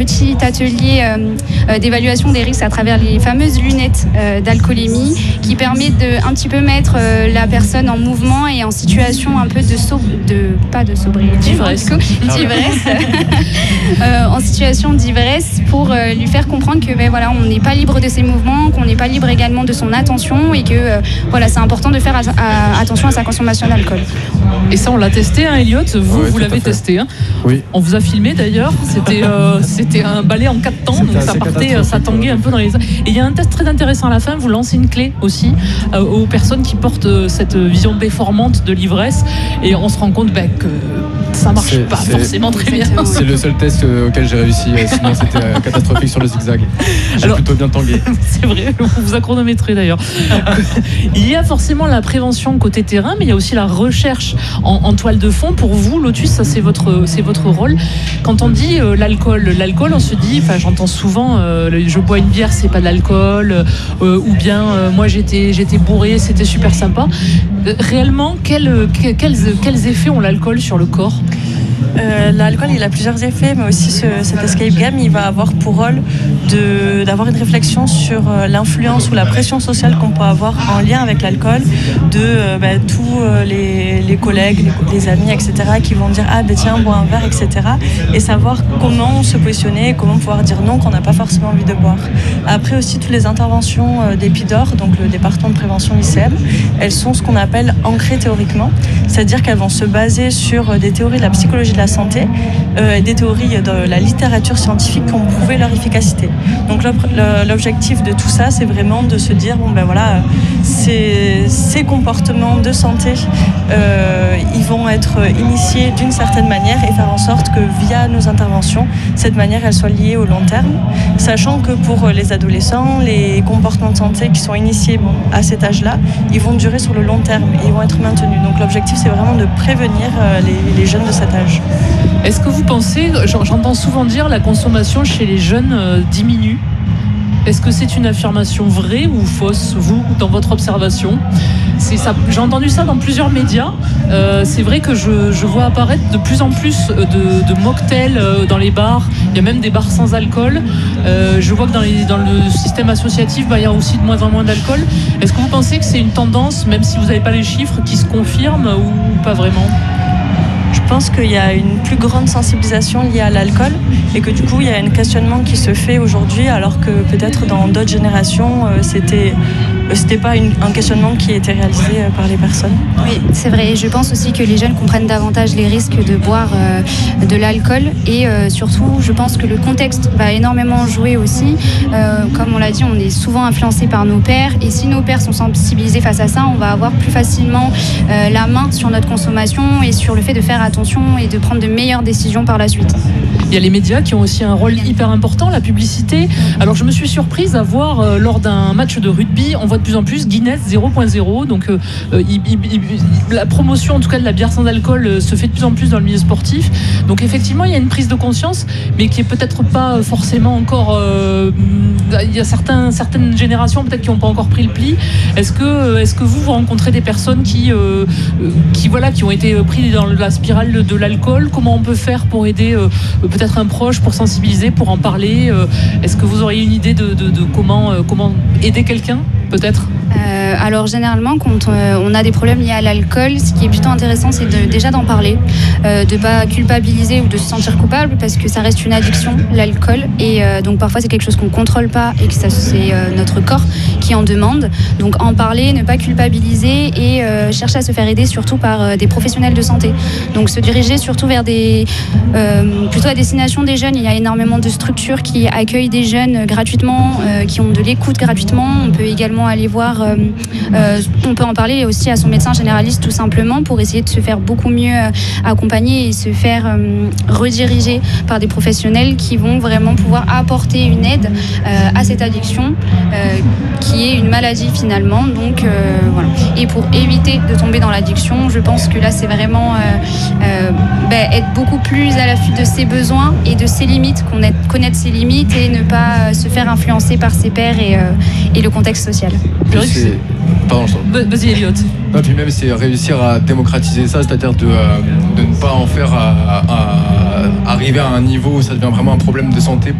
petit atelier d'évaluation des risques à travers les fameuses lunettes d'alcoolémie qui permet de un petit peu mettre la personne en mouvement et en situation un peu pas de sobriété, d'ivresse, en situation d'ivresse pour lui faire comprendre que voilà, on n'est pas libre de ses mouvements, qu'on n'est pas libre également de son attention et que voilà, c'est important de faire attention à sa consommation d'alcool. Et ça, on l'a testé, hein, Elliot. Vous l'avez testé. Hein. Oui. On vous a filmé d'ailleurs. C'était un balai en 4 temps, donc ça tanguait un peu dans les. Et il y a un test très intéressant à la fin. Vous lancez une clé aussi aux personnes qui portent cette vision déformante de l'ivresse, et on se rend compte que ça marche pas forcément très bien. C'est le seul test auquel j'ai réussi. Sinon, c'était catastrophique sur le zigzag. J'ai plutôt bien tangué. C'est vrai. On vous a chronométré d'ailleurs. Il y a forcément la prévention côté terrain, mais il y a aussi la recherche en toile de fond. Pour vous, Lotus, ça c'est votre rôle. Quand on dit l'alcool, on se dit, j'entends souvent je bois une bière, c'est pas de l'alcool, ou bien moi j'étais bourré, c'était super sympa. Réellement, quels effets ont l'alcool sur le corps ? L'alcool, il a plusieurs effets, mais aussi cet escape game, il va avoir pour rôle d'avoir une réflexion sur l'influence ou la pression sociale qu'on peut avoir en lien avec l'alcool, de tous les collègues, les amis, etc., qui vont dire tiens, bois un verre, etc., et savoir comment se positionner, comment pouvoir dire non qu'on n'a pas forcément envie de boire. Après aussi, toutes les interventions d'Épidore, donc le département de prévention ICM, elles sont ce qu'on appelle ancrées théoriquement, c'est-à-dire qu'elles vont se baser sur des théories de la psychologie de la santé, des théories de la littérature scientifique qui ont prouvé leur efficacité. Donc l'objectif de tout ça, c'est vraiment de se dire ces comportements de santé, ils vont être initiés d'une certaine manière et faire en sorte que via nos interventions, cette manière elle soit liée au long terme, sachant que pour les adolescents, les comportements de santé qui sont initiés à cet âge-là, ils vont durer sur le long terme et ils vont être maintenus. Donc l'objectif, c'est vraiment de prévenir les jeunes de cet âge. Est-ce que vous pensez, j'entends souvent dire la consommation chez les jeunes diminue. Est-ce que c'est une affirmation vraie ou fausse, vous, dans votre observation ? J'ai entendu ça dans plusieurs médias. C'est vrai que je vois apparaître de plus en plus de mocktails dans les bars. Il y a même des bars sans alcool. Je vois que dans le système associatif, il y a aussi de moins en moins d'alcool. Est-ce que vous pensez que c'est une tendance, même si vous n'avez pas les chiffres, qui se confirme ou pas vraiment ? Je pense qu'il y a une plus grande sensibilisation liée à l'alcool et que du coup il y a un questionnement qui se fait aujourd'hui, alors que peut-être dans d'autres générations c'était pas un questionnement qui était réalisé par les personnes. Oui, c'est vrai. Je pense aussi que les jeunes comprennent davantage les risques de boire de l'alcool et surtout je pense que le contexte va énormément jouer aussi. Comme on l'a dit, on est souvent influencé par nos pairs et si nos pairs sont sensibilisés face à ça, on va avoir plus facilement la main sur notre consommation et sur le fait de faire attention et de prendre de meilleures décisions par la suite. Il y a les médias qui ont aussi un rôle hyper important, la publicité. Alors je me suis surprise à voir lors d'un match de rugby, on voit de plus en plus Guinness 0.0, donc la promotion en tout cas de la bière sans alcool se fait de plus en plus dans le milieu sportif. Donc effectivement il y a une prise de conscience, mais qui est peut-être pas forcément encore. Il y a certaines générations peut-être qui n'ont pas encore pris le pli. Est-ce que vous rencontrez des personnes qui ont été pris dans la spirale de l'alcool ? Comment on peut faire pour aider peut-être un proche, pour sensibiliser, pour en parler ? Est-ce que vous auriez une idée de comment aider quelqu'un, peut-être ? Alors généralement quand on a des problèmes liés à l'alcool, ce qui est plutôt intéressant c'est déjà d'en parler, de pas culpabiliser ou de se sentir coupable parce que ça reste une addiction, l'alcool, et donc parfois c'est quelque chose qu'on contrôle pas et que c'est notre corps qui en demande. Donc en parler, ne pas culpabiliser et chercher à se faire aider surtout par des professionnels de santé. Donc se diriger surtout vers plutôt à destination des jeunes. Il y a énormément de structures qui accueillent des jeunes gratuitement, qui ont de l'écoute gratuitement. On peut également aller voir, on peut en parler aussi à son médecin généraliste tout simplement pour essayer de se faire beaucoup mieux accompagner et se faire rediriger par des professionnels qui vont vraiment pouvoir apporter une aide à cette addiction qui est une maladie finalement. Donc voilà. Et pour éviter de tomber dans l'addiction, je pense que là c'est vraiment être beaucoup plus à l'affût de ses besoins et de ses limites, connaître ses limites et ne pas se faire influencer par ses pairs et le contexte social. Pardon, vas-y Elliot. Non, puis même c'est réussir à démocratiser ça, c'est-à-dire de ne pas en faire arriver à un niveau où ça devient vraiment un problème de santé